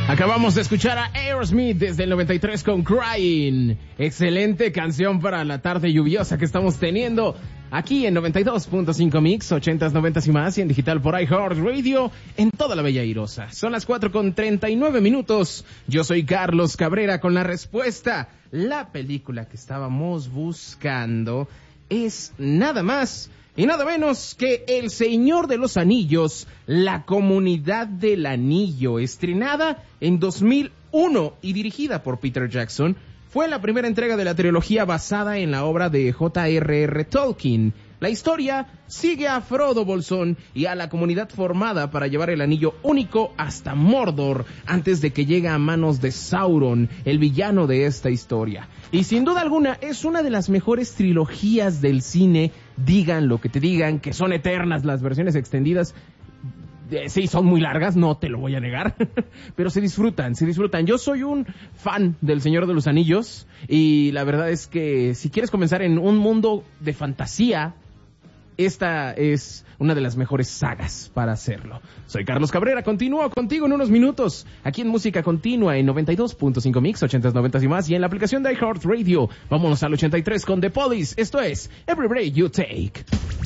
Acabamos de escuchar a Aerosmith desde el 93 con Crying. Excelente canción para la tarde lluviosa que estamos teniendo aquí en 92.5 Mix, 80s, 90s y más, y en digital por iHeartRadio en toda la Bella Airosa. Son las 4:39. Yo soy Carlos Cabrera con la respuesta. La película que estábamos buscando es nada más y nada menos que El Señor de los Anillos, La Comunidad del Anillo, estrenada en 2001 y dirigida por Peter Jackson. Fue la primera entrega de la trilogía basada en la obra de J.R.R. Tolkien. La historia sigue a Frodo Bolsón y a la comunidad formada para llevar el anillo único hasta Mordor antes de que llegue a manos de Sauron, el villano de esta historia. Y sin duda alguna es una de las mejores trilogías del cine. Digan lo que te digan, que son eternas las versiones extendidas. Sí, son muy largas, no te lo voy a negar, pero se disfrutan. Yo soy un fan del Señor de los Anillos y la verdad es que si quieres comenzar en un mundo de fantasía, esta es una de las mejores sagas para hacerlo. Soy Carlos Cabrera, continúo contigo en unos minutos, aquí en Música Continua en 92.5 Mix, 80s, 90s y más, y en la aplicación de iHeartRadio. Vámonos al 83 con The Police, esto es Every Breath You Take.